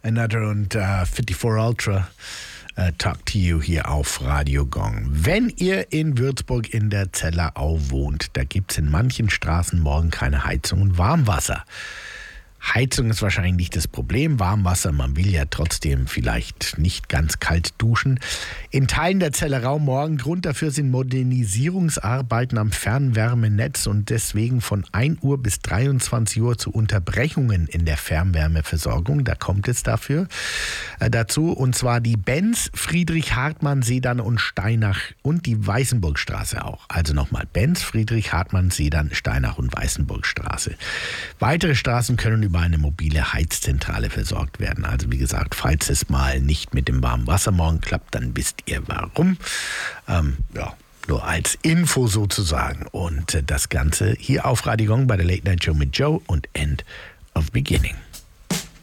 Another und 54 Ultra. Talk to You hier auf Radio Gong. Wenn ihr in Würzburg in der Zellerau wohnt, da gibt es in manchen Straßen morgen keine Heizung und Warmwasser. Heizung ist wahrscheinlich nicht das Problem. Warmwasser, man will ja trotzdem vielleicht nicht ganz kalt duschen. In Teilen der Zellerau morgen Grund dafür sind Modernisierungsarbeiten am Fernwärmenetz und deswegen von 1 Uhr bis 23 Uhr zu Unterbrechungen in der Fernwärmeversorgung. Da kommt es dazu. Und zwar die Benz, Friedrich Hartmann, Sedan und Steinach und die Weißenburgstraße auch. Also nochmal Benz, Friedrich Hartmann, Sedan, Steinach und Weißenburgstraße. Weitere Straßen können über eine mobile Heizzentrale versorgt werden. Also wie gesagt, falls es mal nicht mit dem warmen Wasser morgen klappt, dann wisst ihr warum. Nur als Info sozusagen. Und das Ganze hier auf Radio Gong bei der Late Night Show mit Joe und End of Beginning.